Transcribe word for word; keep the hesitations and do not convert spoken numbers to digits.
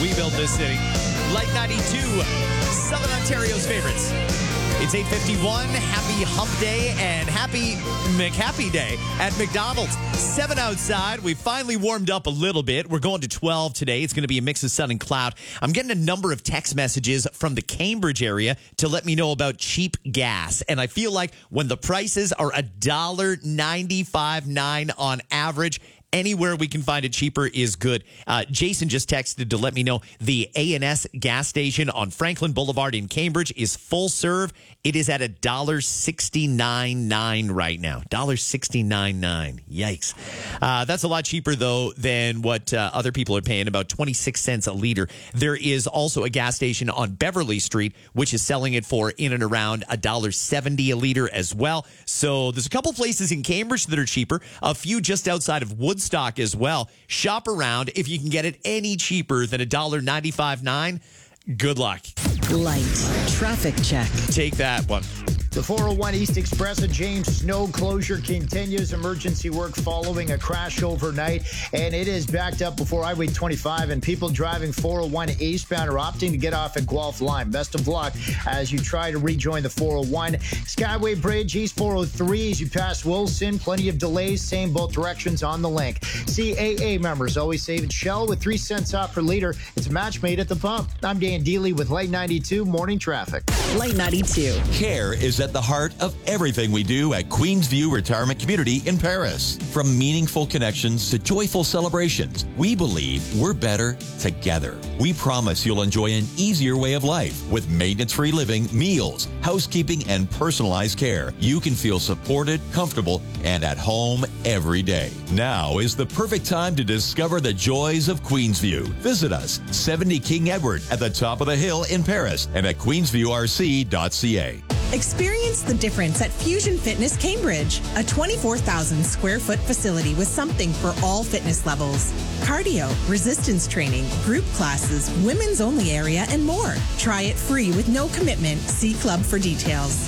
We built this city. Light ninety-two, Southern Ontario's favorites. It's eight fifty-one. Happy Hump Day and happy McHappy Day at McDonald's. Seven outside. We finally warmed up a little bit. We're going to twelve today. It's going to be a mix of sun and cloud. I'm getting a number of text messages from the Cambridge area to let me know about cheap gas. And I feel like when the prices are one dollar ninety-five nine on average, anywhere we can find it cheaper is good. Uh, Jason just texted to let me know the A and S gas station on Franklin Boulevard in Cambridge is full serve. It is at one dollar sixty-nine nine right now. one dollar sixty-nine nine. Yikes. Uh, that's a lot cheaper, though, than what uh, other people are paying, about twenty-six cents a liter. There is also a gas station on Beverly Street, which is selling it for in and around one dollar seventy a liter as well. So there's a couple places in Cambridge that are cheaper, a few just outside of Woodstock as well. Shop around. If you can get it any cheaper than one dollar ninety-five nine, good luck. Light traffic check. Take that one. The four oh one East Express at James Snow closure continues. Emergency work following a crash overnight, and it is backed up before Highway twenty-five, and people driving four oh one eastbound are opting to get off at Guelph Line. Best of luck as you try to rejoin the four oh one. Skyway Bridge, East four oh three as you pass Wilson. Plenty of delays, same both directions on the link. C A A members always save at Shell with three cents off per liter. It's a match made at the pump. I'm Dan Dealey with Light ninety-two Morning Traffic. Light ninety-two. Care is at the heart of everything we do at Queensview Retirement Community in Paris. From meaningful connections to joyful celebrations, we believe we're better together. We promise you'll enjoy an easier way of life with maintenance-free living, meals, housekeeping, and personalized care. You can feel supported, comfortable, and at home every day. Now is the perfect time to discover the joys of Queensview. Visit us, seventy King Edward at the top of the hill in Paris and at queensview r c dot c a. Experience the difference at Fusion Fitness Cambridge, a twenty-four thousand square foot facility with something for all fitness levels. Cardio, resistance training, group classes, women's only area, and more. Try it free with no commitment. See Club for details.